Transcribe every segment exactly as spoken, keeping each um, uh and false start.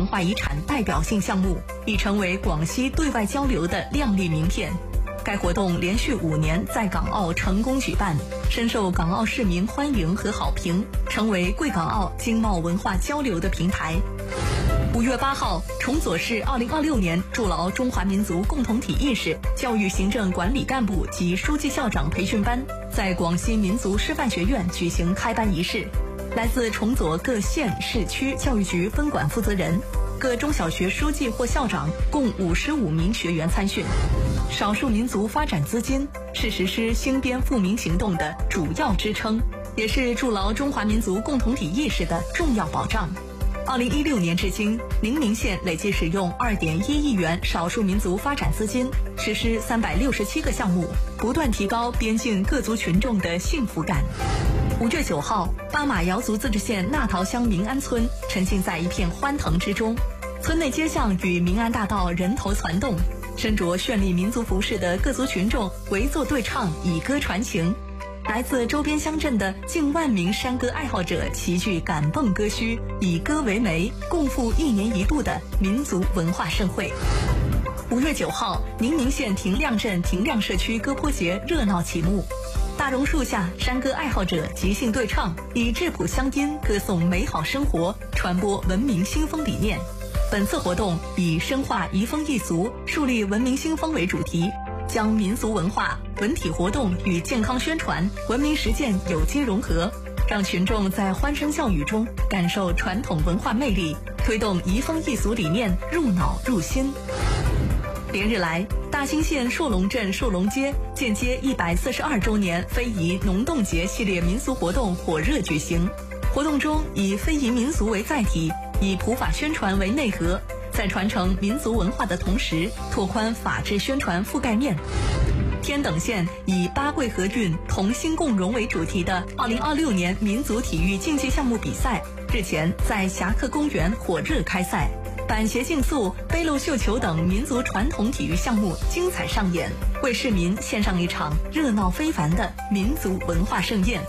文化遗产代表性项目，已成为广西对外交流的亮丽名片。该活动连续五年在港澳成功举办，深受港澳市民欢迎和好评，成为贵港澳经贸文化交流的平台。五月八号，崇左市二零二六年筑牢中华民族共同体意识教育行政管理干部及书记校长培训班在广西民族师范学院举行开班仪式。来自崇左各县市区教育局分管负责人、各中小学书记或校长共五十五名学员参训。少数民族发展资金是实施兴编复民行动的主要支撑，也是筑牢中华民族共同体意识的重要保障。二零一六年至今，宁明县累计使用二点一亿元少数民族发展资金，实施三百六十七个项目，不断提高边境各族群众的幸福感。五月九号，巴马瑶族自治县纳桃乡民安村沉浸在一片欢腾之中，村内街巷与民安大道人头攒动，身着绚丽民族服饰的各族群众围坐对唱，以歌传情。来自周边乡镇的近万名山歌爱好者齐聚赶蹦歌墟，以歌为媒，共赴一年一度的民族文化盛会。五月九号，宁明县亭亮镇亭亮社区歌坡节热闹启幕，大榕树下，山歌爱好者即兴对唱，以质朴乡音歌颂美好生活，传播文明新风理念。本次活动以深化移风易俗，树立文明新风为主题，将民俗文化、文体活动与健康宣传、文明实践有机融合，让群众在欢声笑语中感受传统文化魅力，推动移风易俗理念入脑入心。连日来，大兴县朔龙镇朔龙街建街一百四十二周年非遗农动节系列民俗活动火热举行。活动中以非遗民俗为载体，以普法宣传为内核，在传承民族文化的同时，拓宽法治宣传覆盖面。天等县以八桂河运同心共荣为主题的二零二六年民族体育竞技项目比赛日前在侠客公园火热开赛，板鞋竞速、背篓绣球等民族传统体育项目精彩上演，为市民献上一场热闹非凡的民族文化盛宴。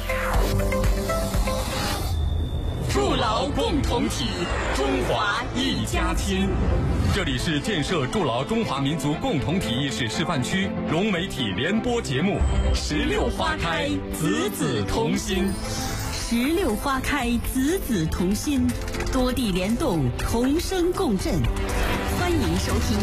筑牢共同体，中华一家亲。 这里是建设筑牢中华民族共同体意识示范区融媒体联播节目《 石榴花开，子子同心》。 石榴花开，子子同心，多地联动，同声共振。欢迎收听。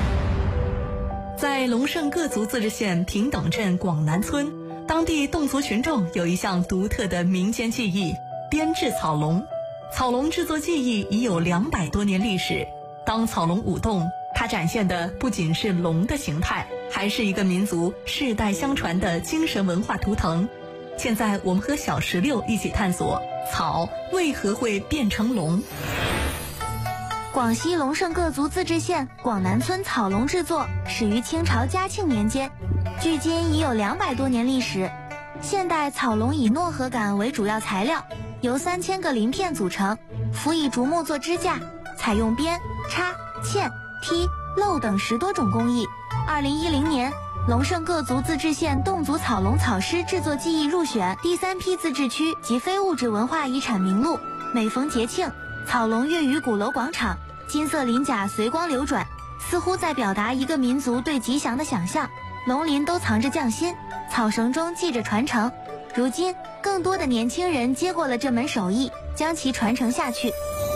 在龙胜各族自治县平等镇广南村，当地侗族群众有一项独特的民间技艺——编制草笼。草笼制作技艺已有两百多年历史。当草笼舞动，它展现的不仅是龙的形态，还是一个民族世代相传的精神文化图腾。现在我们和小石榴一起探索草为何会变成龙。 广西龙胜各族自治县广南村草笼制作始于清朝嘉庆年间，距今已有两百多年历史。现代草笼以糯禾杆为主要材料，由三千个鳞片组成，辅以竹木做支架，采用编、插、嵌、踢、镂等十多种工艺。二零一零年，龙胜各族自治县侗族草笼草狮制作技艺入选第三批自治区及非物质文化遗产名录。每逢节庆，草笼跃于鼓楼广场，金色鳞甲随光流转，似乎在表达一个民族对吉祥的想象。龙鳞都藏着匠心，草绳中系着传承。如今，更多的年轻人接过了这门手艺，将其传承下去。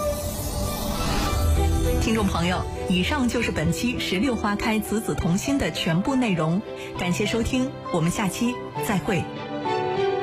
听众朋友，以上就是本期石榴花开，子子同心的全部内容。感谢收听，我们下期再会。